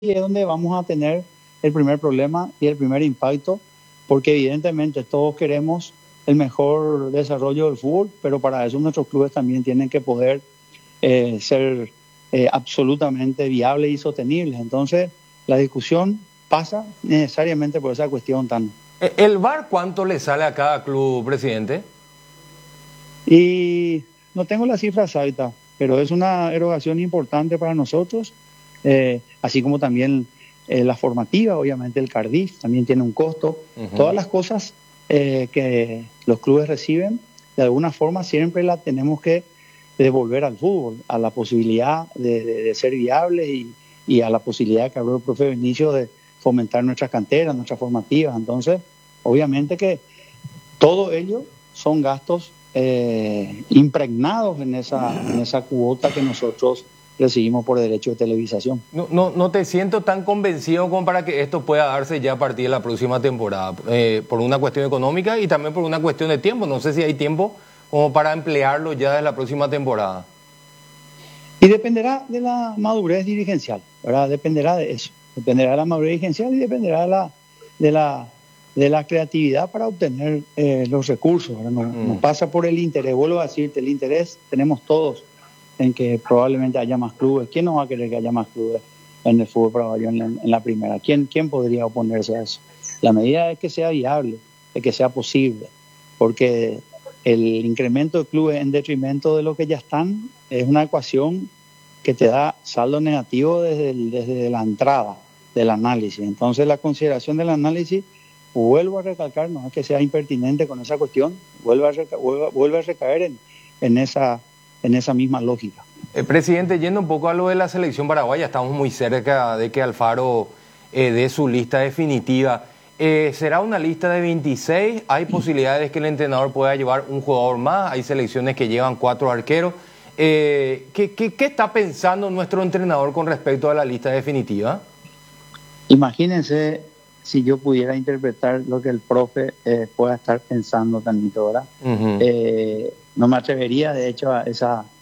es donde vamos a tener el primer problema y el primer impacto, porque evidentemente todos queremos el mejor desarrollo del fútbol, pero para eso nuestros clubes también tienen que poder ser absolutamente viables y sostenibles. Entonces, la discusión pasa necesariamente por esa cuestión tan... ¿El VAR cuánto le sale a cada club, presidente? Y no tengo la cifra exacta, pero es una erogación importante para nosotros, así como también la formativa, obviamente el Cardiff también tiene un costo. Todas las cosas que los clubes reciben, de alguna forma siempre las tenemos que devolver al fútbol, a la posibilidad de ser viables y a la posibilidad que habló el profe Benicio de fomentar nuestras canteras, nuestras formativas. Entonces, obviamente que todo ello son gastos impregnados en esa cuota que nosotros recibimos por derecho de televisación. No te siento tan convencido como para que esto pueda darse ya a partir de la próxima temporada, por una cuestión económica y también por una cuestión de tiempo. No sé si hay tiempo como para emplearlo ya de la próxima temporada. Y dependerá de la madurez dirigencial, ¿verdad? Dependerá de eso. Dependerá de la madurez dirigencial y dependerá de la creatividad para obtener los recursos. No pasa por el interés. Vuelvo a decirte, el interés tenemos todos en que probablemente haya más clubes. ¿Quién no va a querer que haya más clubes en el fútbol paraguayo en la primera? ¿Quién podría oponerse a eso? La medida es que sea viable, de que sea posible, porque el incremento de clubes en detrimento de lo que ya están es una ecuación que te da saldo negativo desde la entrada del análisis. Entonces la consideración del análisis, vuelvo a recalcar, no es que sea impertinente con esa cuestión, vuelve a recaer en esa misma lógica. Presidente, yendo un poco a lo de la selección paraguaya, estamos muy cerca de que Alfaro dé su lista definitiva. ¿Será una lista de 26? ¿Hay posibilidades que el entrenador pueda llevar un jugador más? Hay selecciones que llevan 4 arqueros. ¿Qué está pensando nuestro entrenador con respecto a la lista definitiva? Imagínense si yo pudiera interpretar lo que el profe pueda estar pensando también, ¿verdad? No me atrevería, de hecho, a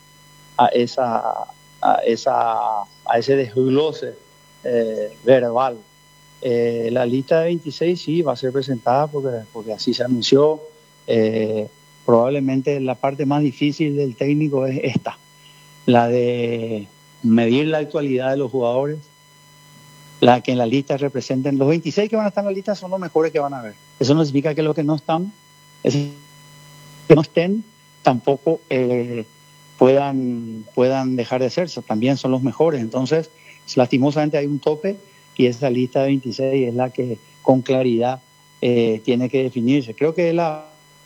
ese desglose verbal. La lista de 26 sí va a ser presentada porque así se anunció. Probablemente la parte más difícil del técnico es esta, la de medir la actualidad de los jugadores, la que en la lista representen. Los 26 que van a estar en la lista son los mejores que van a ver. Eso no significa que los que no están, que no estén, tampoco puedan dejar de ser. También son los mejores. Entonces, lastimosamente hay un tope y esa lista de 26 es la que con claridad tiene que definirse. Creo que la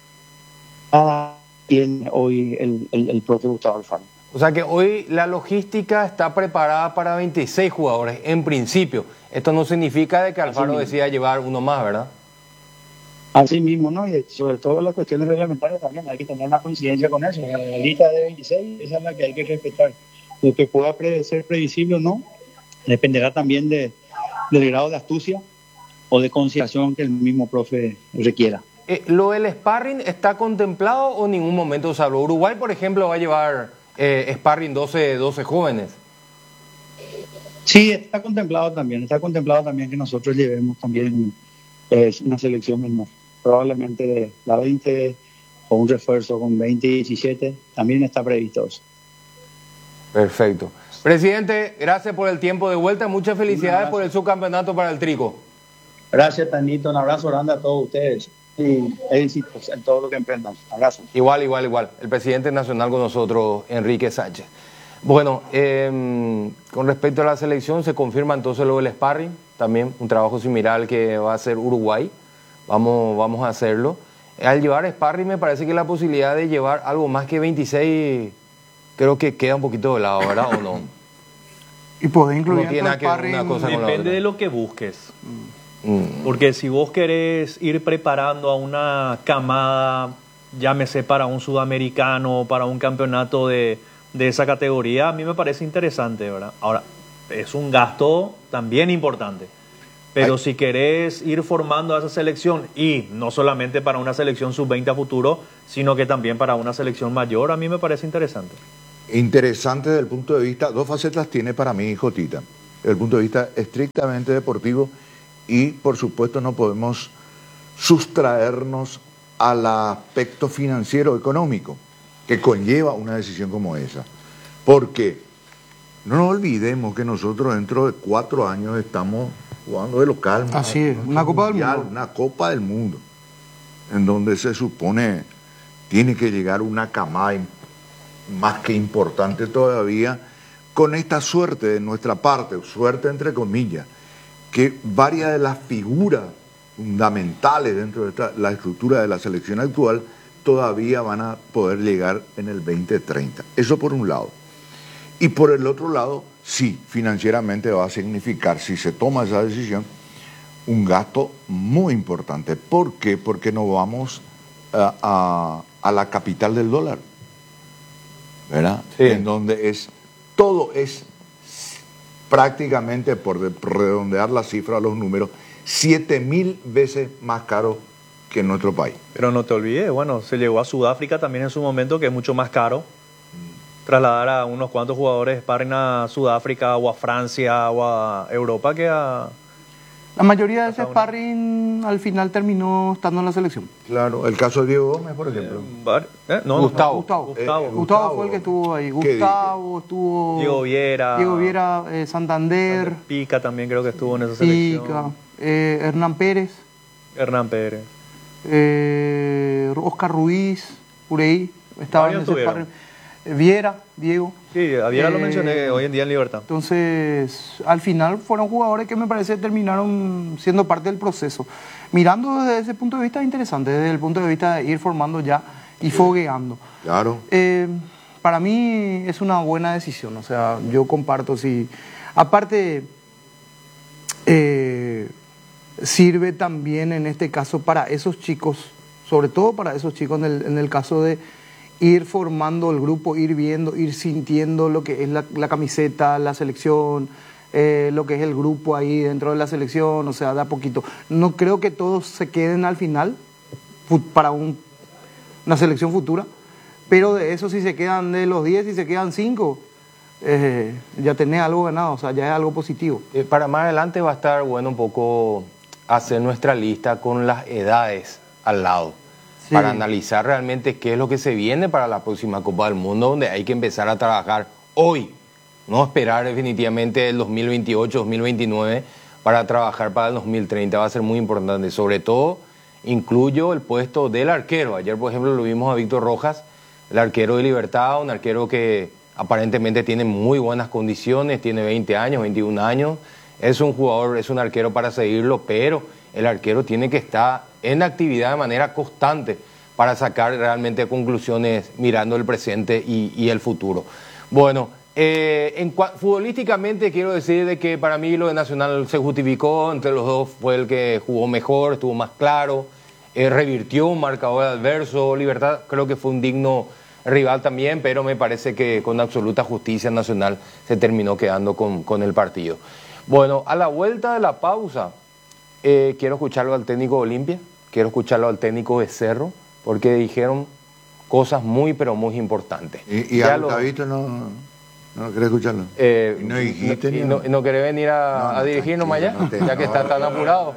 tiene hoy el propio Gustavo Alfaro. O sea que hoy la logística está preparada para 26 jugadores, en principio. Esto no significa de que Alfaro decida llevar uno más, ¿verdad? Así mismo, ¿no? Y sobre todo las cuestiones reglamentarias también, hay que tener una coincidencia con eso. La lista de 26, esa es la que hay que respetar. Lo que pueda ser previsible o no, dependerá también del grado de astucia o de consideración que el mismo profe requiera. ¿Lo del sparring está contemplado o en ningún momento se habló? Uruguay, por ejemplo, va a llevar sparring 12 jóvenes. Sí, está contemplado también que nosotros llevemos también una selección menor, probablemente de la 20 o un refuerzo con 20 y 17, también está previsto eso. Perfecto. Presidente, gracias por el tiempo de vuelta, muchas felicidades por el subcampeonato para el Trico. Gracias, Tanito, un abrazo grande a todos ustedes y éxitos en todo lo que emprendan. Abrazo. Igual. El presidente nacional con nosotros, Enrique Sánchez. Bueno, con respecto a la selección, se confirma entonces lo del sparring, también un trabajo similar al que va a hacer Uruguay. Vamos a hacerlo. Al llevar sparring me parece que la posibilidad de llevar algo más que 26 creo que queda un poquito de lado, ¿verdad? ¿O no? Y podés incluir no en tu sparring, una cosa depende de lo que busques. Porque si vos querés ir preparando a una camada, llámese para un sudamericano, para un campeonato de esa categoría, a mí me parece interesante, ¿verdad? Ahora, es un gasto también importante. Pero si querés ir formando a esa selección, y no solamente para una selección sub-20 a futuro, sino que también para una selección mayor, a mí me parece interesante. Interesante desde el punto de vista, 2 facetas tiene para mí, Jotita. desde el punto de vista estrictamente deportivo, y por supuesto no podemos sustraernos al aspecto financiero económico que conlleva una decisión como esa. Porque no nos olvidemos que nosotros dentro de 4 años estamos jugando de local. Así es, una Copa del Mundo. Una Copa del Mundo, en donde se supone tiene que llegar una camada más que importante todavía, con esta suerte de nuestra parte, suerte entre comillas, que varias de las figuras fundamentales dentro de la estructura de la selección actual todavía van a poder llegar en el 2030. Eso por un lado. Y por el otro lado, sí, financieramente va a significar, si se toma esa decisión, un gasto muy importante. ¿Por qué? Porque nos vamos a la capital del dólar, ¿verdad? Sí. En donde todo es prácticamente, por redondear la cifra a los números, 7.000 veces más caro que en nuestro país. Pero no te olvides, bueno, se llegó a Sudáfrica también en su momento, que es mucho más caro trasladar a unos cuantos jugadores de sparring a Sudáfrica o a Francia o a Europa que a... La mayoría de ese sparring al final terminó estando en la selección. Claro, el caso de Diego Gómez, por ejemplo. No, Gustavo. Gustavo fue el que estuvo ahí. Gustavo estuvo... Diego Viera. Santander. Pica también creo que estuvo en esa selección. Pica. Hernán Pérez. Oscar Ruiz, por ahí. Estaba en ese sparring. Viera, Diego. Sí, a Viera lo mencioné hoy en día en Libertad. Entonces, al final fueron jugadores que me parece terminaron siendo parte del proceso. Mirando desde ese punto de vista es interesante, desde el punto de vista de ir formando ya y fogueando. Claro. Para mí es una buena decisión, o sea, yo comparto, sí. Aparte, sirve también en este caso para esos chicos, sobre todo para esos chicos en el caso de ir formando el grupo, ir viendo, ir sintiendo lo que es la camiseta, la selección, lo que es el grupo ahí dentro de la selección, o sea, de a poquito. No creo que todos se queden al final para una selección futura, pero de eso si se quedan de los 10, si se quedan 5, ya tenés algo ganado, o sea, ya es algo positivo. Para más adelante va a estar bueno un poco hacer nuestra lista con las edades al lado. Sí. Para analizar realmente qué es lo que se viene para la próxima Copa del Mundo, donde hay que empezar a trabajar hoy, no esperar definitivamente el 2028, 2029 para trabajar para el 2030, va a ser muy importante. Sobre todo, incluyo el puesto del arquero. Ayer, por ejemplo, lo vimos a Víctor Rojas, el arquero de Libertad, un arquero que aparentemente tiene muy buenas condiciones, tiene 20 años, 21 años, es un jugador, es un arquero para seguirlo, pero el arquero tiene que estar en actividad de manera constante para sacar realmente conclusiones mirando el presente y el futuro. Bueno, futbolísticamente quiero decir de que para mí lo de Nacional se justificó, entre los dos fue el que jugó mejor, estuvo más claro, revirtió un marcador adverso. Libertad creo que fue un digno rival también, pero me parece que con absoluta justicia Nacional se terminó quedando con el partido. Bueno, a la vuelta de la pausa, quiero escucharlo al técnico de Olimpia, quiero escucharlo al técnico de Cerro, porque dijeron cosas muy, pero muy importantes. ¿Y a Gustavito no querés escucharlo? ¿Y no dijiste no querés venir a dirigirnos allá? Ya que está tan apurado.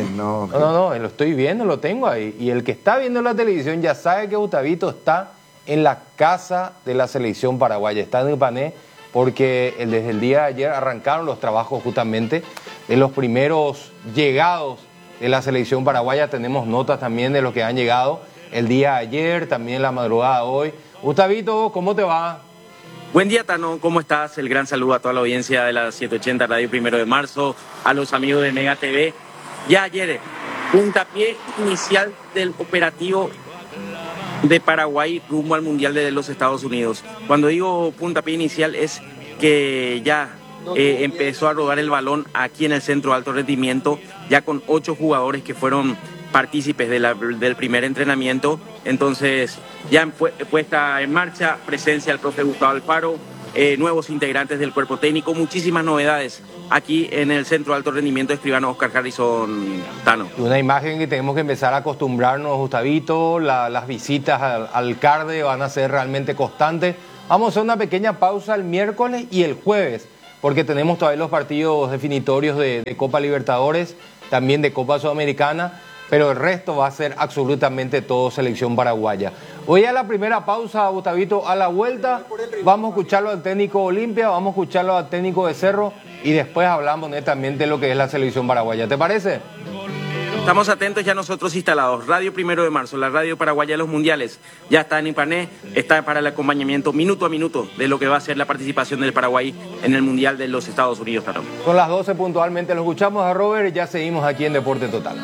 No, lo estoy viendo, lo tengo ahí. Y el que está viendo la televisión ya sabe que Gustavito está en la casa de la selección paraguaya, está en Ipané, porque desde el día de ayer arrancaron los trabajos justamente de los primeros llegados de la selección paraguaya. Tenemos notas también de los que han llegado el día de ayer, también la madrugada de hoy. Gustavito, ¿cómo te va? Buen día, Tano, ¿cómo estás? El gran saludo a toda la audiencia de la 780 Radio 1 de Marzo, a los amigos de Mega TV. Ya ayer, puntapié inicial del operativo de Paraguay rumbo al Mundial de los Estados Unidos. Cuando digo puntapié inicial es que ya empezó a rodar el balón aquí en el Centro de Alto Rendimiento, ya con 8 jugadores que fueron partícipes del primer entrenamiento. Entonces ya puesta en marcha, presencia del profe Gustavo Alfaro, nuevos integrantes del cuerpo técnico, muchísimas novedades aquí en el Centro de Alto Rendimiento de Escribano Oscar Harrison, Tano. Una imagen que tenemos que empezar a acostumbrarnos, Gustavito, las visitas al CARDE van a ser realmente constantes. Vamos a hacer una pequeña pausa el miércoles y el jueves porque tenemos todavía los partidos definitorios de Copa Libertadores, también de Copa Sudamericana, pero el resto va a ser absolutamente todo selección paraguaya. Voy a la primera pausa, Gustavito. A la vuelta vamos a escucharlo al técnico Olimpia, vamos a escucharlo al técnico de Cerro y después hablamos netamente de lo que es la selección paraguaya. ¿Te parece? Estamos atentos ya nosotros instalados. Radio 1 de Marzo, la radio paraguaya de los mundiales, ya está en Ipané, está para el acompañamiento minuto a minuto de lo que va a ser la participación del Paraguay en el Mundial de los Estados Unidos. Son las 12 puntualmente, lo escuchamos a Robert y ya seguimos aquí en Deporte Total.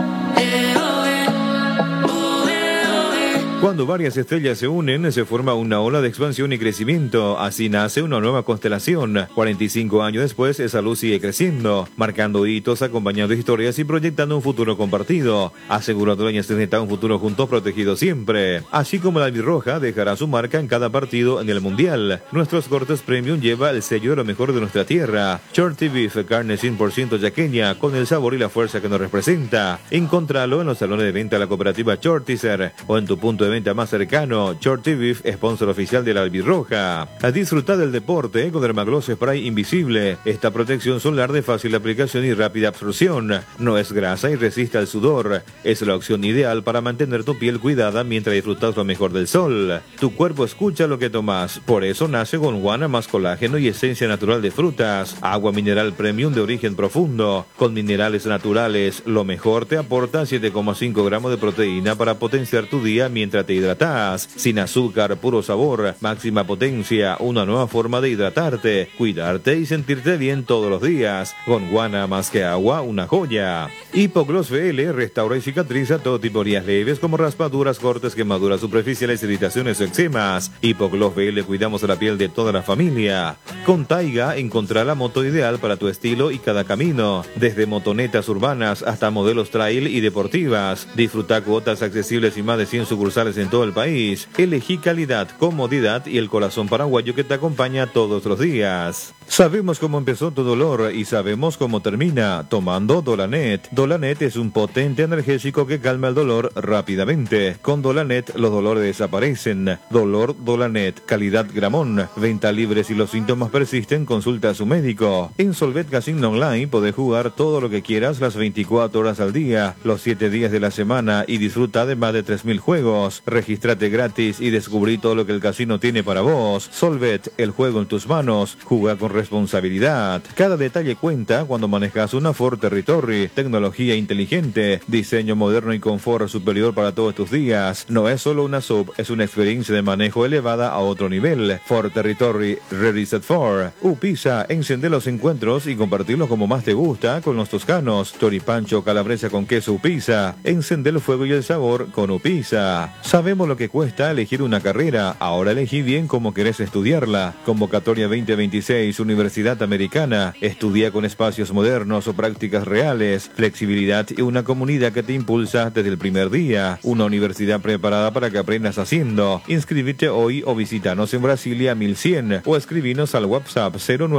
Cuando varias estrellas se unen, se forma una ola de expansión y crecimiento. Así nace una nueva constelación. 45 años después, esa luz sigue creciendo, marcando hitos, acompañando historias y proyectando un futuro compartido. Aseguradora Añastineta, un futuro juntos protegido siempre. Así como la albirroja dejará su marca en cada partido en el Mundial. Nuestros cortes premium lleva el sello de lo mejor de nuestra tierra. Shorty Beef, carne 100% yaqueña, con el sabor y la fuerza que nos representa. Encontralo en los salones de venta de la cooperativa Shortizer o en tu punto de venta más cercano. Shorty Beef, sponsor oficial de la albirroja. A disfrutar del deporte con Dermagloss Spray Invisible. Esta protección solar de fácil aplicación y rápida absorción. No es grasa y resiste al sudor. Es la opción ideal para mantener tu piel cuidada mientras disfrutas lo mejor del sol. Tu cuerpo escucha lo que tomas. Por eso nace Gondwana más colágeno y esencia natural de frutas. Agua mineral premium de origen profundo. Con minerales naturales. Lo mejor te aporta 7,5 gramos de proteína para potenciar tu día mientras te hidratas. Sin azúcar, puro sabor, máxima potencia, una nueva forma de hidratarte, cuidarte y sentirte bien todos los días. Gondwana más que agua, una joya. Hipogloss VL restaura y cicatriza todo tipo de heridas leves como raspaduras, cortes, quemaduras superficiales, irritaciones o eczemas. Hipogloss VL cuidamos de la piel de toda la familia. Con Taiga encontrá la moto ideal para tu estilo y cada camino. Desde motonetas urbanas hasta modelos trail y deportivas. Disfruta cuotas accesibles y más de 100 sucursales en todo el país. Elegí calidad, comodidad y el corazón paraguayo que te acompaña todos los días. Sabemos cómo empezó tu dolor y sabemos cómo termina, tomando Dolanet. Dolanet es un potente analgésico que calma el dolor rápidamente. Con Dolanet los dolores desaparecen. Dolor Dolanet, calidad Gramón. Venta libre si los síntomas persisten, consulta a su médico. En Solvet Casino Online podés jugar todo lo que quieras las 24 horas al día, los 7 días de la semana y disfruta de más de 3.000 juegos. Regístrate gratis y descubrí todo lo que el casino tiene para vos. Solvet, el juego en tus manos. Juega con responsabilidad. Cada detalle cuenta cuando manejas una Ford Territory. Tecnología inteligente, diseño moderno y confort superior para todos tus días. No es solo una sub, es una experiencia de manejo elevada a otro nivel. Ford Territory Ready Set 4. Upisa, encende los encuentros y compartirlos como más te gusta con los toscanos. Choripancho calabresa con queso Upisa. Encende el fuego y el sabor con Upisa. Sabemos lo que cuesta elegir una carrera. Ahora elegí bien cómo querés estudiarla. Convocatoria 2026 Universidad Americana. Estudia con espacios modernos o prácticas reales, flexibilidad y una comunidad que te impulsa desde el primer día. Una universidad preparada para que aprendas haciendo. Inscríbete hoy o visítanos en Brasilia 1100 o escribinos al WhatsApp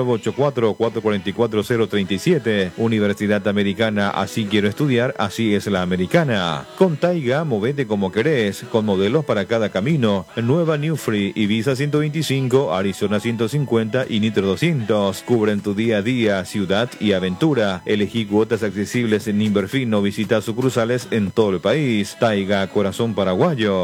0984-444-037. Universidad Americana, así quiero estudiar, así es la americana. Con Taiga, movete como querés, con modelos para cada camino. Nueva New Free, Ibiza 125, Arizona 150 y Nitro 200. Cubren tu día a día, ciudad y aventura. Elegí cuotas accesibles en Inverfino o visita sucursales en todo el país. Taiga, corazón paraguayo.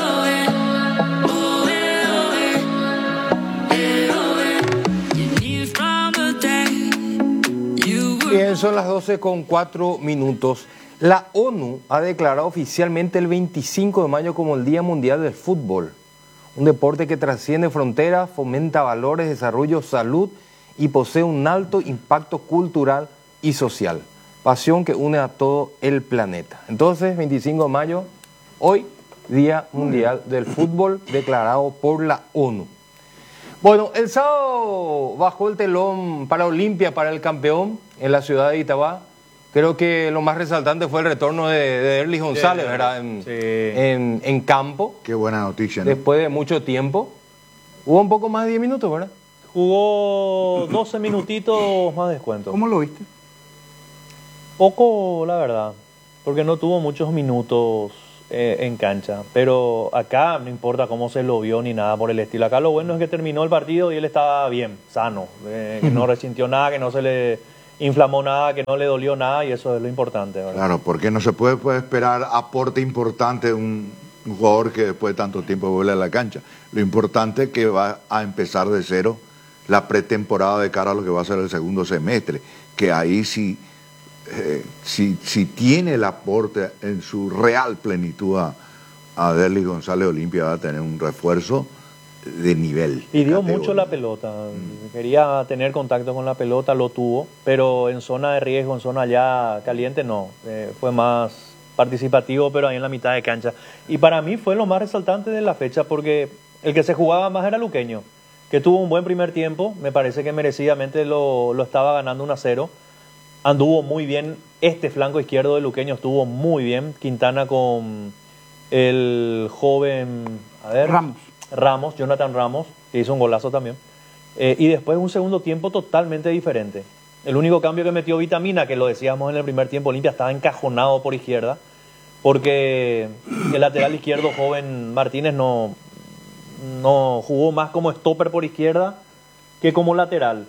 Bien, son las 12:04. La ONU ha declarado oficialmente el 25 de mayo como el Día Mundial del Fútbol. Un deporte que trasciende fronteras, fomenta valores, desarrollo, salud y posee un alto impacto cultural y social. Pasión que une a todo el planeta. Entonces, 25 de mayo, hoy, Día Mundial del Fútbol, declarado por la ONU. Bueno, el sábado bajó el telón para Olimpia, para el campeón, en la ciudad de Itabá. Creo que lo más resaltante fue el retorno de Erlis González, ¿verdad? En campo. Qué buena noticia, ¿no? Después de mucho tiempo. Hubo un poco más de 10 minutos, ¿verdad? Jugó 12 minutitos más descuento. ¿Cómo lo viste? Poco, la verdad, porque no tuvo muchos minutos en cancha. Pero acá no importa cómo se lo vio ni nada por el estilo. Acá lo bueno es que terminó el partido y él estaba bien, sano, que no resintió nada, que no se le inflamó nada, que no le dolió nada, y eso es lo importante, ¿verdad? Claro, porque no se puede esperar aporte importante de un jugador que después de tanto tiempo vuelve a la cancha. Lo importante es que va a empezar de cero la pretemporada de cara a lo que va a ser el segundo semestre, que ahí sí, si tiene el aporte en su real plenitud a Derlis González, Olimpia va a tener un refuerzo de nivel. Pidió mucho la pelota, quería tener contacto con la pelota, lo tuvo, pero en zona de riesgo, en zona ya caliente no, fue más participativo, pero ahí en la mitad de cancha. Y para mí fue lo más resaltante de la fecha, porque el que se jugaba más era Luqueño, que tuvo un buen primer tiempo, me parece que merecidamente lo estaba ganando 1-0, anduvo muy bien, este flanco izquierdo de Luqueño estuvo muy bien, Quintana con el joven, Ramos, Jonathan Ramos, que hizo un golazo también, y después un segundo tiempo totalmente diferente. El único cambio que metió Vitamina, que lo decíamos en el primer tiempo, Olimpia estaba encajonado por izquierda, porque el lateral izquierdo joven Martínez no jugó más como stopper por izquierda que como lateral.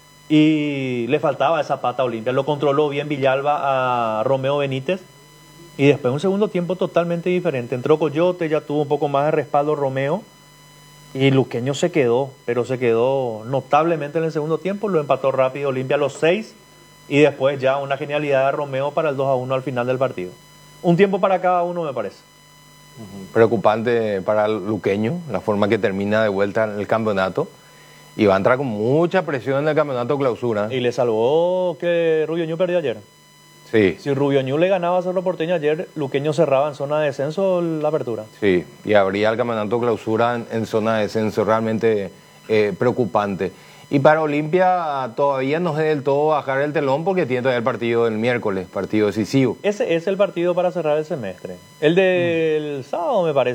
Y le faltaba esa pata a Olimpia. Lo controló bien Villalba a Romeo Benítez. Y después un segundo tiempo totalmente diferente. Entró Coyote, ya tuvo un poco más de respaldo Romeo. Y Luqueño se quedó, pero se quedó notablemente en el segundo tiempo. Lo empató rápido Olimpia a los 6. Y después ya una genialidad de Romeo para el 2-1 al final del partido. Un tiempo para cada uno, me parece. Preocupante para el Luqueño, la forma que termina de vuelta en el campeonato. Y va a entrar con mucha presión en el campeonato clausura. Y le salvó que Rubio Ñu perdió ayer. Sí. Si Rubio Ñu le ganaba a Cerro Porteño ayer, Luqueño cerraba en zona de descenso la apertura. Sí, y habría el campeonato clausura en zona de descenso, realmente preocupante. Y para Olimpia todavía no es del todo bajar el telón porque tiene todavía el partido del miércoles, partido decisivo. Ese es el partido para cerrar el semestre. El del sábado me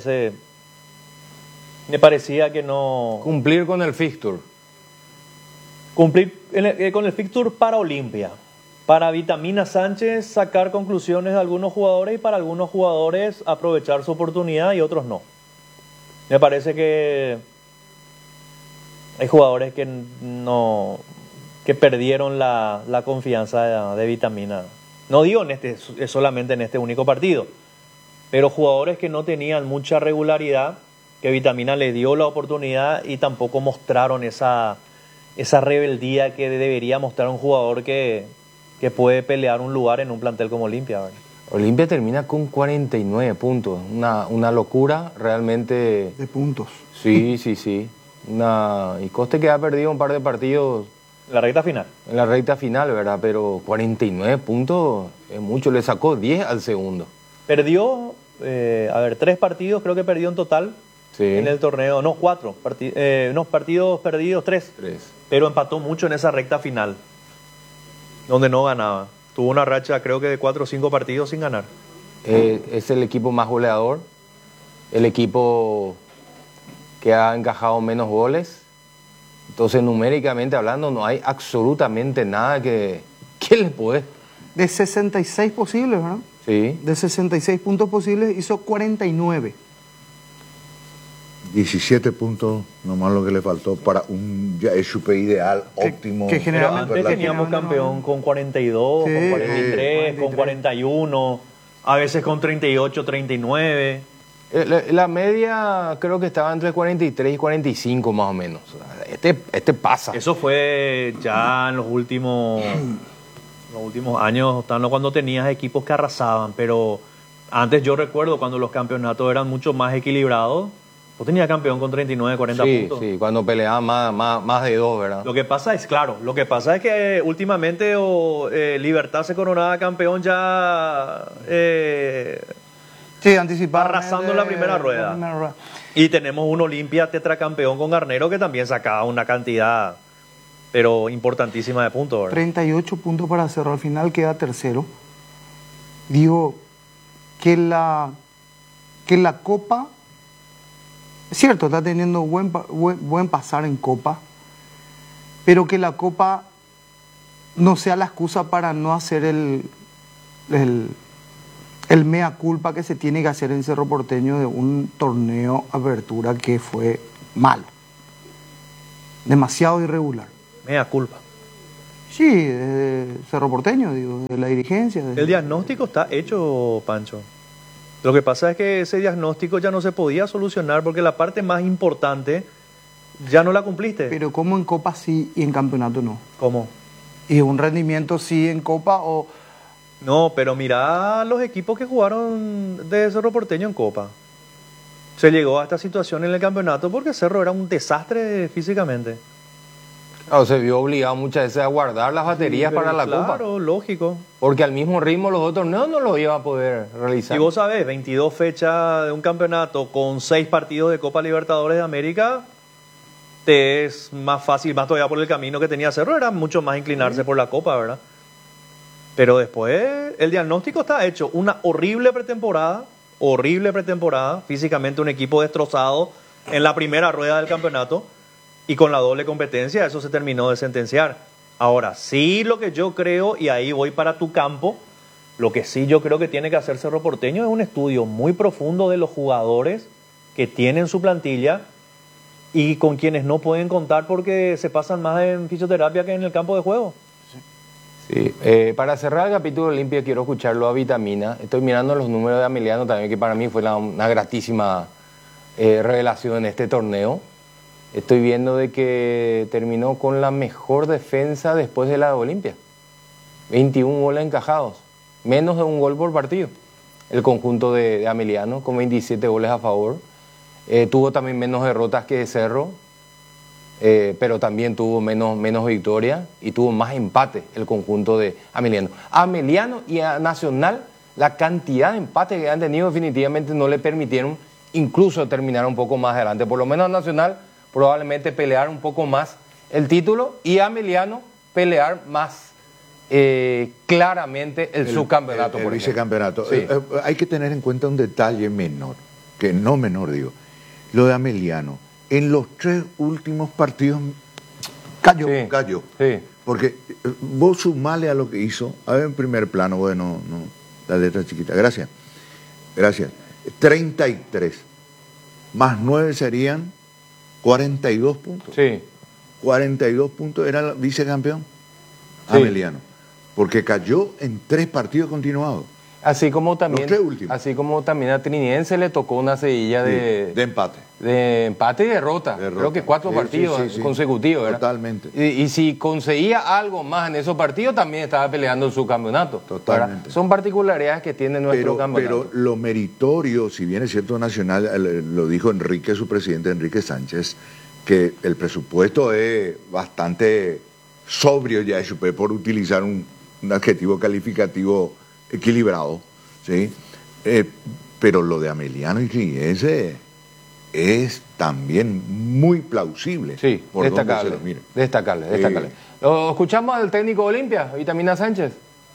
parecía que no... Cumplir con el fixture. Cumplir con el fixture para Olimpia. Para Vitamina Sánchez sacar conclusiones de algunos jugadores y para algunos jugadores aprovechar su oportunidad y otros no. Me parece que hay jugadores que perdieron la confianza de Vitamina. No digo solamente en este único partido, pero jugadores que no tenían mucha regularidad, que Vitamina les dio la oportunidad y tampoco mostraron esa rebeldía que debería mostrar un jugador que puede pelear un lugar en un plantel como Olimpia, ¿verdad? Olimpia termina con 49 puntos, una locura realmente. De puntos. Sí. Y Coste que ha perdido un par de partidos. La recta final. En la recta final, ¿verdad? Pero 49 puntos es mucho, le sacó 10 al segundo. Perdió, 3 partidos creo que perdió en total. Sí. En el torneo, no, 4 partidos perdidos, 3. Pero empató mucho en esa recta final, donde no ganaba. Tuvo una racha creo que de 4 o 5 partidos sin ganar. Es el equipo más goleador, el equipo que ha encajado menos goles. Entonces, numéricamente hablando, no hay absolutamente nada que le puede. De 66 posibles, ¿verdad? Sí. De 66 puntos posibles hizo 49. 17 puntos, nomás lo que le faltó para un SUP ideal, óptimo. Que generalmente antes teníamos campeón con 42, sí, con 43, con 41, a veces con 38, 39. La media creo que estaba entre 43 y 45 más o menos. Este pasa. Eso fue ya en los últimos años, cuando tenías equipos que arrasaban, pero antes yo recuerdo cuando los campeonatos eran mucho más equilibrados. Vos tenías campeón con 39, 40 puntos. Sí, cuando peleaban más de 2, ¿verdad? Lo que pasa es que últimamente Libertad se coronaba campeón ya anticipadamente, arrasando la primera rueda. Y tenemos un Olimpia tetracampeón con Garnero que también sacaba una cantidad, pero importantísima de puntos, ¿verdad? 38 puntos para Cerro, al final queda tercero. Digo que la Copa... Es cierto, está teniendo buen pasar en Copa, pero que la Copa no sea la excusa para no hacer el el mea culpa que se tiene que hacer en Cerro Porteño de un torneo apertura que fue malo, demasiado irregular. Mea culpa. Sí, de Cerro Porteño, digo, de la dirigencia. El diagnóstico está hecho, Pancho. Lo que pasa es que ese diagnóstico ya no se podía solucionar porque la parte más importante ya no la cumpliste. Pero ¿cómo en Copa sí y en campeonato no? ¿Cómo? ¿Y un rendimiento sí en Copa o...? No, pero mira los equipos que jugaron de Cerro Porteño en Copa. Se llegó a esta situación en el campeonato porque Cerro era un desastre físicamente. Claro, se vio obligado muchas veces a guardar las baterías para la Copa. Claro, lógico. Porque al mismo ritmo los otros no lo iban a poder realizar. Y vos sabés, 22 fechas de un campeonato con 6 partidos de Copa Libertadores de América, te es más fácil, más todavía por el camino que tenía Cerro, era mucho más inclinarse por la Copa, ¿verdad? Pero después el diagnóstico está hecho. Una horrible pretemporada, físicamente un equipo destrozado en la primera rueda del campeonato y con la doble competencia, eso se terminó de sentenciar. Ahora, sí lo que yo creo, y ahí voy para tu campo, lo que sí yo creo que tiene que hacer Cerro Porteño es un estudio muy profundo de los jugadores que tienen su plantilla y con quienes no pueden contar porque se pasan más en fisioterapia que en el campo de juego. Sí, para cerrar el capítulo Olimpia quiero escucharlo a Vitamina. Estoy mirando los números de Ameliano también, que para mí fue una gratísima revelación en este torneo. Estoy viendo de que terminó con la mejor defensa después de la de Olimpia. 21 goles encajados, menos de un gol por partido. El conjunto de Ameliano con 27 goles a favor. Tuvo también menos derrotas que Cerro. Pero también tuvo menos victoria y tuvo más empate el conjunto de Ameliano. A Ameliano y a Nacional, la cantidad de empates que han tenido definitivamente no le permitieron incluso terminar un poco más adelante. Por lo menos a Nacional probablemente pelear un poco más el título y a Ameliano pelear más claramente el subcampeonato. El por vicecampeonato. Sí. Hay que tener en cuenta un detalle menor, que no menor digo, lo de Ameliano. En los 3 últimos partidos cayó. Sí, Cayó. sí. Porque vos sumale a lo que hizo. A ver, en primer plano, bueno, no, la letra chiquita. Gracias. 33. Más 9 serían 42 puntos. Sí. 42 puntos era el vicecampeón. Sí. Ameliano. Porque cayó en 3 partidos continuados. Así como también, Los 3 últimos. así como también a Trinidense le tocó una seguilla De empate. de empate y derrota. Creo que 4 partidos consecutivos, ¿verdad? Totalmente. Y si conseguía algo más en esos partidos, también estaba peleando en su campeonato. Totalmente. ¿Verdad? Son particularidades que tiene nuestro campeonato. Pero lo meritorio, si bien es cierto Nacional, lo dijo Enrique, su presidente Enrique Sánchez, que el presupuesto es bastante sobrio ya, por utilizar un adjetivo calificativo equilibrado, ¿sí? Pero lo de Ameliano y Trinidense es también muy plausible. Sí, por destacable. donde se lo mire. Destacable. Lo escuchamos al técnico de Olimpia, Vitamina Sánchez.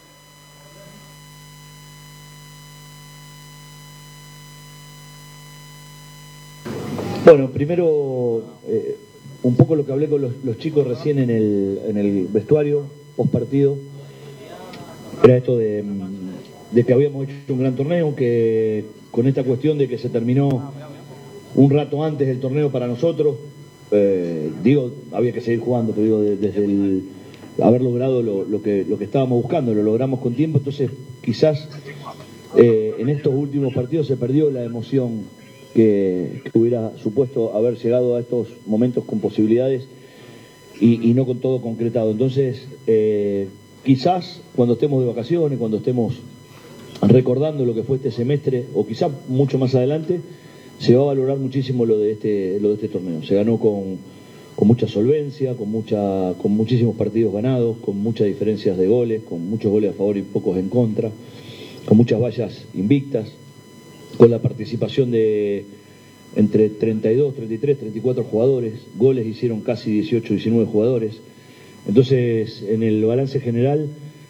Bueno, primero, un poco lo que hablé con los chicos recién en el vestuario, post partido, era esto de que habíamos hecho un gran torneo, que con esta cuestión de que se terminó un rato antes del torneo para nosotros, había que seguir jugando, pero desde el haber logrado lo que estábamos buscando, lo logramos con tiempo, entonces quizás en estos últimos partidos se perdió la emoción que hubiera supuesto haber llegado a estos momentos con posibilidades y no con todo concretado. Entonces, quizás cuando estemos de vacaciones, cuando estemos recordando lo que fue este semestre, o quizás mucho más adelante, se va a valorar muchísimo lo de este torneo. Se ganó con mucha solvencia, con muchísimos partidos ganados, con muchas diferencias de goles, con muchos goles a favor y pocos en contra, con muchas vallas invictas, con la participación de entre 32, 33, 34 jugadores, goles hicieron casi 18, 19 jugadores. Entonces, en el balance general,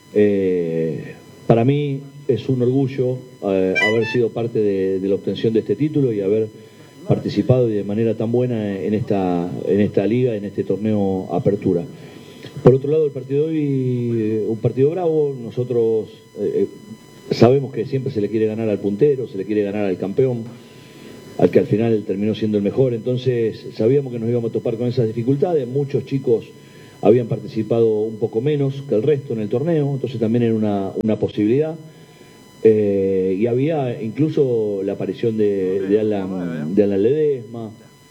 para mí es un orgullo haber sido parte de la obtención de este título y haber participado de manera tan buena en esta liga, en este torneo Apertura. Por otro lado, el partido de hoy, un partido bravo. Nosotros Sabemos que siempre se le quiere ganar al puntero, se le quiere ganar al campeón, al que al final terminó siendo el mejor. Entonces sabíamos que nos íbamos a topar con esas dificultades. Muchos chicos habían participado un poco menos que el resto en el torneo, entonces también era una posibilidad. Y había incluso la aparición de Alan Ledesma,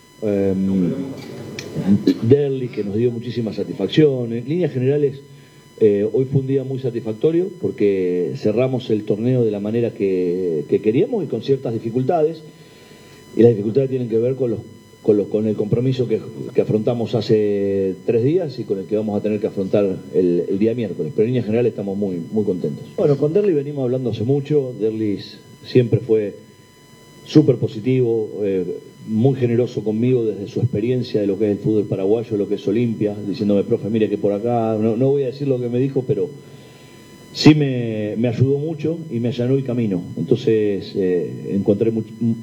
Derli, que nos dio muchísima satisfacción. En líneas generales, hoy fue un día muy satisfactorio porque cerramos el torneo de la manera que queríamos y con ciertas dificultades. Y las dificultades tienen que ver con el compromiso que afrontamos hace 3 días y con el que vamos a tener que afrontar el día miércoles. Pero en línea general estamos muy, muy contentos. Bueno, con Derli venimos hablando hace mucho. Derli siempre fue súper positivo, muy generoso conmigo desde su experiencia de lo que es el fútbol paraguayo, lo que es Olimpia, diciéndome, profe, mire que por acá, no voy a decir lo que me dijo, pero sí me ayudó mucho y me allanó el camino. Entonces encontré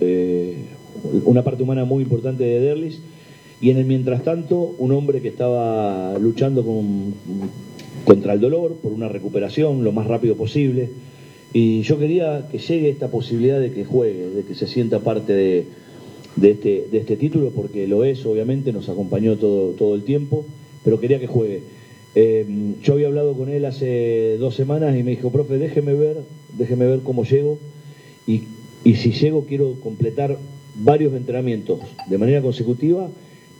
una parte humana muy importante de Derlis, y en el mientras tanto un hombre que estaba luchando contra el dolor por una recuperación lo más rápido posible, y yo quería que llegue esta posibilidad de que juegue, de que se sienta parte de este título, porque lo es, obviamente, nos acompañó todo el tiempo, pero quería que juegue. Yo había hablado con él hace 2 semanas y me dijo, profe, déjeme ver cómo llego, y si llego quiero completar varios entrenamientos de manera consecutiva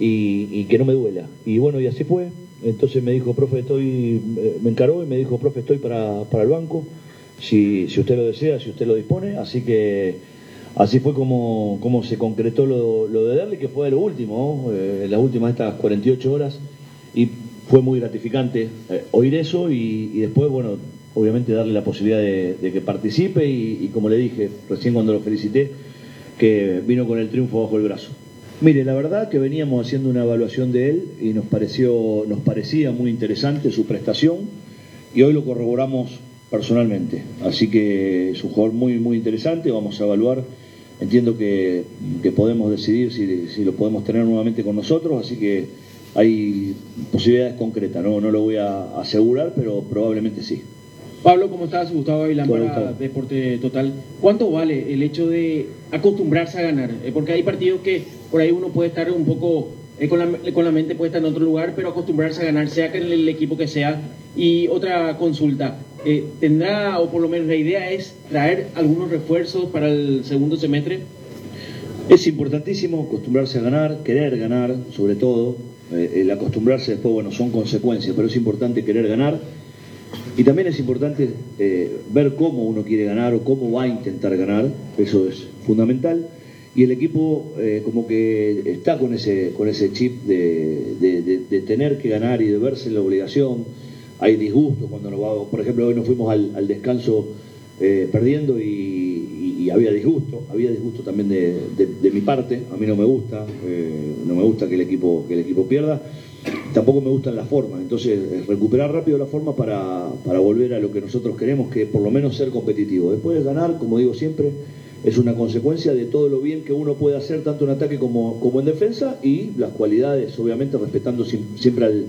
y que no me duela. Y bueno, y así fue. Entonces me dijo, profe, me encaró y me dijo, profe, estoy para el banco, si usted lo desea, si usted lo dispone. Así que así fue como se concretó lo de Derli, que fue lo último, ¿no? Las últimas estas 48 horas, y fue muy gratificante oír eso y después, bueno, obviamente darle la posibilidad de que participe y como le dije recién cuando lo felicité, que vino con el triunfo bajo el brazo. Mire, la verdad que veníamos haciendo una evaluación de él y nos parecía muy interesante su prestación, y hoy lo corroboramos personalmente. Así que es un jugador muy, muy interesante. Vamos a evaluar. Entiendo que podemos decidir si lo podemos tener nuevamente con nosotros, así que hay posibilidades concretas. No lo voy a asegurar, pero probablemente sí. Pablo, ¿cómo estás? Gustavo Avilán para Gustavo. Deporte Total. ¿Cuánto vale el hecho de acostumbrarse a ganar? Porque hay partidos que por ahí uno puede estar un poco, con la mente puede estar en otro lugar, pero acostumbrarse a ganar, sea que en el equipo que sea. Y otra consulta, ¿tendrá, o por lo menos la idea es, traer algunos refuerzos para el segundo semestre? Es importantísimo acostumbrarse a ganar, querer ganar, sobre todo. El acostumbrarse después, bueno, son consecuencias, pero es importante querer ganar. Y también es importante ver cómo uno quiere ganar o cómo va a intentar ganar, eso es fundamental. Y el equipo como que está con ese chip de tener que ganar y de verse la obligación. Hay disgusto cuando nos va, por ejemplo, hoy nos fuimos al descanso perdiendo y había disgusto también de mi parte. A mí no me gusta que el equipo pierda. Tampoco me gustan las formas, entonces recuperar rápido la forma para volver a lo que nosotros queremos, que por lo menos ser competitivo. Después ganar, como digo siempre, es una consecuencia de todo lo bien que uno puede hacer tanto en ataque como en defensa, y las cualidades, obviamente respetando siempre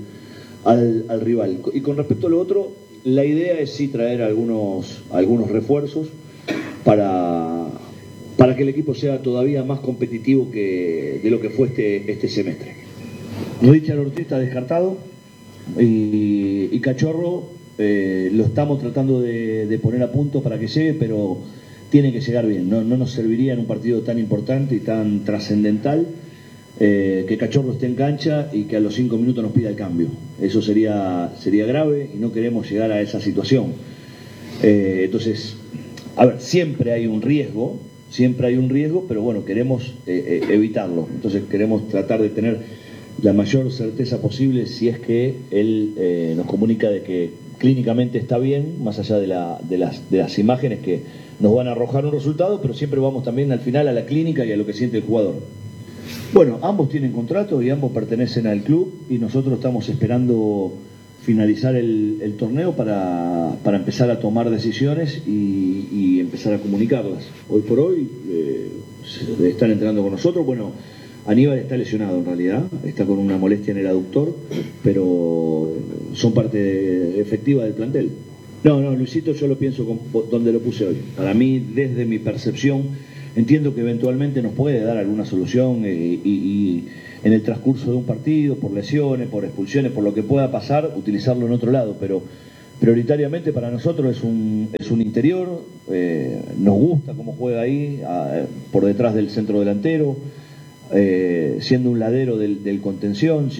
al rival. Y con respecto a lo otro, la idea es sí traer algunos refuerzos para que el equipo sea todavía más competitivo de lo que fue este semestre. Richard Ortiz está descartado y Cachorro lo estamos tratando de poner a punto para que llegue, pero tiene que llegar bien. No nos serviría en un partido tan importante y tan trascendental que Cachorro esté en cancha y que a los 5 minutos nos pida el cambio. Eso sería grave y no queremos llegar a esa situación. Entonces, a ver, siempre hay un riesgo, pero bueno, queremos evitarlo. Entonces queremos tratar de tener la mayor certeza posible si es que él nos comunica de que clínicamente está bien, más allá de las imágenes que nos van a arrojar un resultado, pero siempre vamos también al final a la clínica y a lo que siente el jugador. Bueno, ambos tienen contrato y ambos pertenecen al club, y nosotros estamos esperando finalizar el torneo para empezar a tomar decisiones y empezar a comunicarlas. Hoy por hoy están entrenando con nosotros. Bueno, Aníbal está lesionado en realidad, está con una molestia en el aductor, pero son parte efectiva del plantel. No, Luisito yo lo pienso donde lo puse hoy. Para mí, desde mi percepción, entiendo que eventualmente nos puede dar alguna solución y en el transcurso de un partido, por lesiones, por expulsiones, por lo que pueda pasar, utilizarlo en otro lado, pero prioritariamente para nosotros es un interior, nos gusta cómo juega ahí, por detrás del centro delantero, siendo un ladero del contención,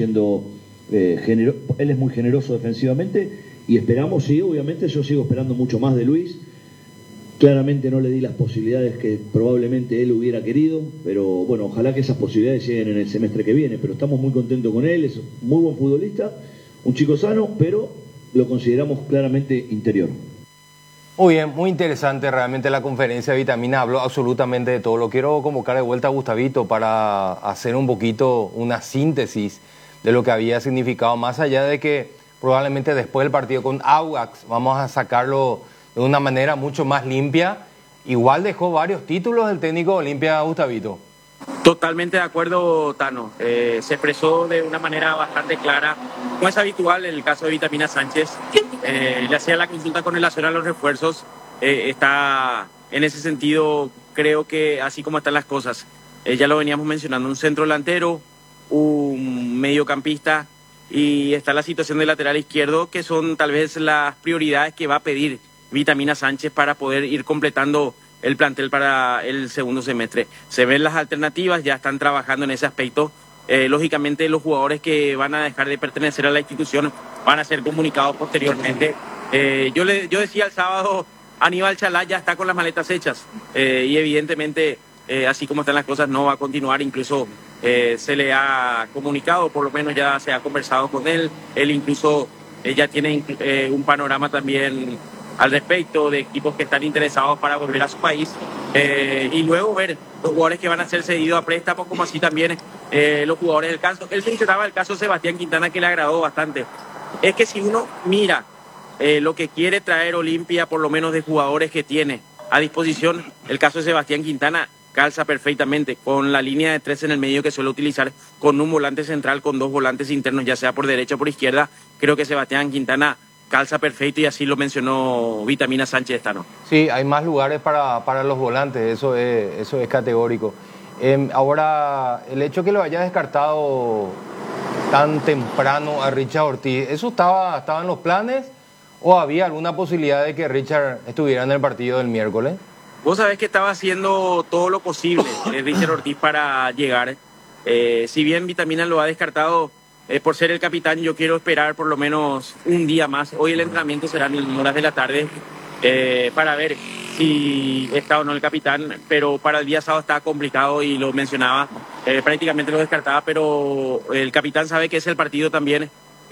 él es muy generoso defensivamente y esperamos, sí, obviamente yo sigo esperando mucho más de Luis. Claramente no le di las posibilidades que probablemente él hubiera querido, pero bueno, ojalá que esas posibilidades lleguen en el semestre que viene, pero estamos muy contentos con él, es un muy buen futbolista, un chico sano, pero lo consideramos claramente interior. Muy bien, muy interesante realmente la conferencia de Vitamina, habló absolutamente de todo. Lo quiero convocar de vuelta a Gustavito para hacer un poquito una síntesis de lo que había significado, más allá de que probablemente después del partido con Audax vamos a sacarlo de una manera mucho más limpia. Igual dejó varios títulos el técnico de Olimpia, Gustavito. Totalmente de acuerdo, Tano. Se expresó de una manera bastante clara, como es habitual en el caso de Vitamina Sánchez. Le hacía la consulta con relación a los refuerzos. Está en ese sentido, creo que así como están las cosas, ya lo veníamos mencionando, un centro delantero, un mediocampista y está la situación del lateral izquierdo, que son tal vez las prioridades que va a pedir Vitamina Sánchez para poder ir completando el plantel para el segundo semestre. Se ven las alternativas, ya están trabajando en ese aspecto. Lógicamente los jugadores que van a dejar de pertenecer a la institución van a ser comunicados posteriormente. Yo decía el sábado, Aníbal Chalá ya está con las maletas hechas y evidentemente así como están las cosas no va a continuar. Incluso se le ha comunicado, por lo menos ya se ha conversado con él. Él incluso ya tiene un panorama también al respecto de equipos que están interesados para volver a su país y luego ver los jugadores que van a ser cedidos a préstamo, como así también los jugadores del caso. Él mencionaba el caso de Sebastián Quintana, que le agradó bastante. Es que si uno mira lo que quiere traer Olimpia, por lo menos de jugadores que tiene a disposición, el caso de Sebastián Quintana calza perfectamente con la línea de 3 en el medio que suele utilizar, con un volante central, con 2 volantes internos, ya sea por derecha o por izquierda. Creo que Sebastián Quintana calza perfecto y así lo mencionó Vitamina Sánchez Tano. Sí, hay más lugares para los volantes, eso es categórico. Ahora, el hecho que lo haya descartado tan temprano a Richard Ortiz, ¿eso estaba en los planes o había alguna posibilidad de que Richard estuviera en el partido del miércoles? Vos sabés que estaba haciendo todo lo posible Richard Ortiz para llegar. Si bien Vitamina lo ha descartado, por ser el capitán, yo quiero esperar por lo menos un día más. Hoy el entrenamiento será en horas de la tarde para ver si está o no el capitán, pero para el día sábado está complicado y lo mencionaba, prácticamente lo descartaba, pero el capitán sabe que es el partido también,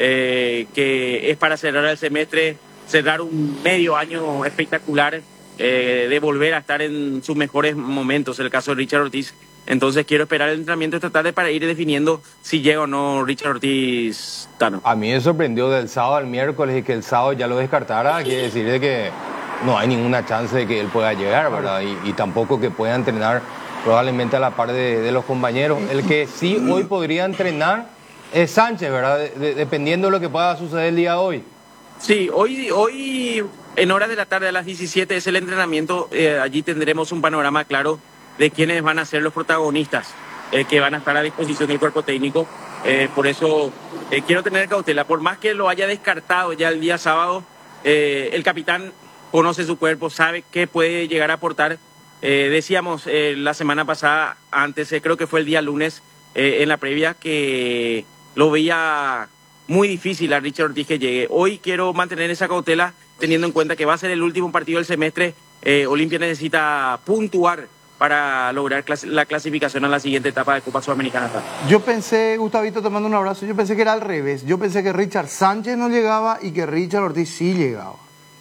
que es para cerrar el semestre, cerrar un medio año espectacular, de volver a estar en sus mejores momentos, el caso de Richard Ortiz. Entonces quiero esperar el entrenamiento esta tarde para ir definiendo si llega o no Richard Ortiz, Tano. A mí me sorprendió del sábado al miércoles y que el sábado ya lo descartara, quiere decir de que no hay ninguna chance de que él pueda llegar, ¿verdad? Y tampoco que pueda entrenar probablemente a la par de los compañeros. El que sí hoy podría entrenar es Sánchez, ¿verdad? Dependiendo de lo que pueda suceder el día de hoy. Sí, hoy en horas de la tarde a las 17 es el entrenamiento. Allí tendremos un panorama claro de quiénes van a ser los protagonistas que van a estar a disposición del cuerpo técnico. Por eso quiero tener cautela. Por más que lo haya descartado ya el día sábado, el capitán conoce su cuerpo, sabe qué puede llegar a aportar. Decíamos la semana pasada, antes, creo que fue el día lunes, en la previa, que lo veía muy difícil a Richard Ortiz que llegue. Hoy quiero mantener esa cautela, teniendo en cuenta que va a ser el último partido del semestre. Olimpia necesita puntuar para lograr la clasificación a la siguiente etapa de Copa Sudamericana. Yo pensé, Gustavito, te mando un abrazo, yo pensé que era al revés. Yo pensé que Richard Sánchez no llegaba y que Richard Ortiz sí llegaba.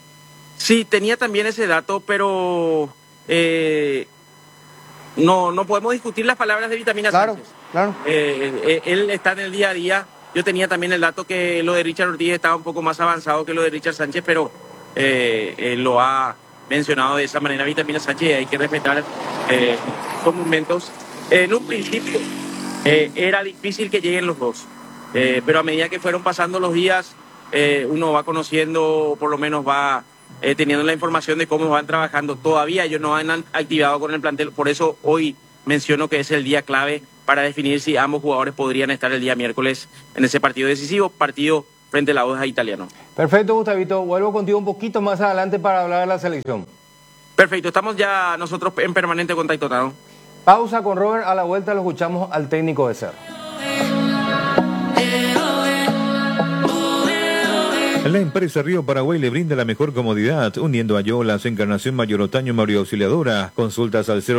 Sí, tenía también ese dato, pero no podemos discutir las palabras de Vitamina Sánchez. Claro. Él está en el día a día. Yo tenía también el dato que lo de Richard Ortiz estaba un poco más avanzado que lo de Richard Sánchez, pero lo ha mencionado de esa manera Vitamina Sánchez y hay que respetar los momentos. En un principio era difícil que lleguen los dos, pero a medida que fueron pasando los días, uno va conociendo, por lo menos va teniendo la información de cómo van trabajando. Todavía ellos no han activado con el plantel, por eso hoy menciono que es el día clave para definir si ambos jugadores podrían estar el día miércoles en ese partido decisivo, partido frente a la Oveja Italiano. Perfecto, Gustavito. Vuelvo contigo un poquito más adelante para hablar de la selección. Perfecto, estamos ya nosotros en permanente contacto, ¿no? Pausa con Robert, a la vuelta lo escuchamos al técnico de Cerro. La empresa Río Paraguay le brinda la mejor comodidad, uniendo a Yola, su Encarnación Mayor Otaño, Mario Auxiliadora. Consultas al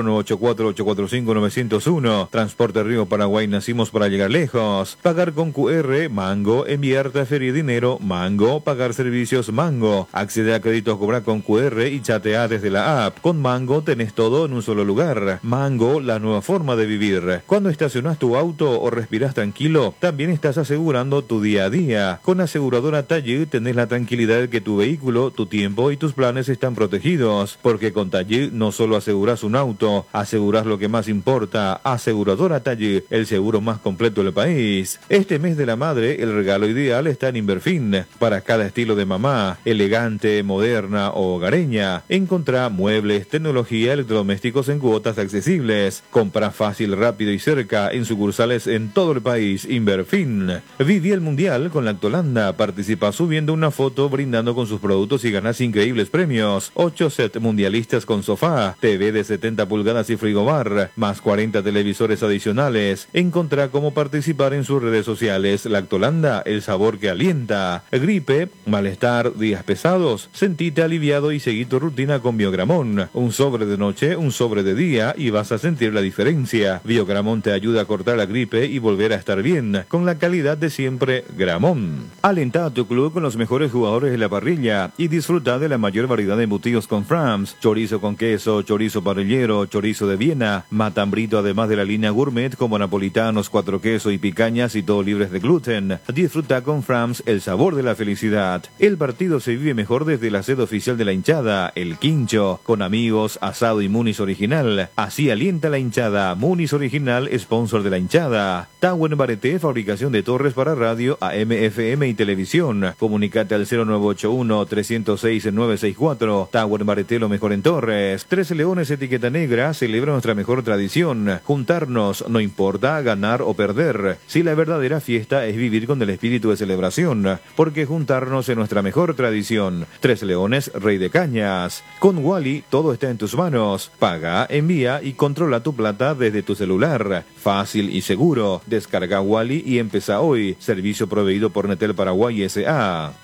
0984-845-901. Transporte Río Paraguay, nacimos para llegar lejos. Pagar con QR, Mango. Enviar, transferir dinero, Mango. Pagar servicios, Mango. Acceder a créditos, cobrar con QR y chatear desde la app. Con Mango tenés todo en un solo lugar. Mango, la nueva forma de vivir. Cuando estacionás tu auto o respirás tranquilo, también estás asegurando tu día a día. Con aseguradora Taller tenés la tranquilidad de que tu vehículo, tu tiempo y tus planes están protegidos, porque con Taller no solo aseguras un auto, aseguras lo que más importa. Aseguradora Taller, el seguro más completo del país. Este mes de la madre, el regalo ideal está en Inverfin, para cada estilo de mamá, elegante, moderna o hogareña. Encontrá muebles, tecnología, electrodomésticos en cuotas accesibles. Compra fácil, rápido y cerca en sucursales en todo el país. Inverfin. Viví el mundial con Lactolanda. Participa subiendo una foto brindando con sus productos y ganas increíbles premios. 8 set mundialistas con sofá, TV de 70 pulgadas y frigobar, más 40 televisores adicionales. Encontrá cómo participar en sus redes sociales. Lactolanda, el sabor que alienta. Gripe, malestar, días pesados. Sentite aliviado y seguí tu rutina con Biogramón. Un sobre de noche, un sobre de día y vas a sentir la diferencia. Biogramón te ayuda a cortar la gripe y volver a estar bien, con la calidad de siempre. Gramón. Alenta a tu club con los mejores jugadores de la parrilla y disfruta de la mayor variedad de embutidos con Frams, chorizo con queso, chorizo parrillero, chorizo de Viena, matambrito, además de la línea gourmet como napolitanos, cuatro queso y picañas y todo libres de gluten. Disfruta con Frams el sabor de la felicidad. El partido se vive mejor desde la sede oficial de la hinchada, el Quincho, con amigos, asado y Muniz original. Así alienta la hinchada. Muniz original, sponsor de la hinchada. Tawen Bareté, fabricación de torres para radio, AM, FM y televisión. Comunicate al 0981-306-964. Tower Bareté, lo mejor en Torres. 13 Leones Etiqueta Negra celebra nuestra mejor tradición. Juntarnos, no importa ganar o perder. Si la verdadera fiesta es vivir con el espíritu de celebración, porque juntarnos es nuestra mejor tradición. 13 Leones, Rey de Cañas. Con Wally, todo está en tus manos. Paga, envía y controla tu plata desde tu celular. Fácil y seguro. Descarga Wally y empezá hoy. Servicio proveído por Netel Paraguay S.A.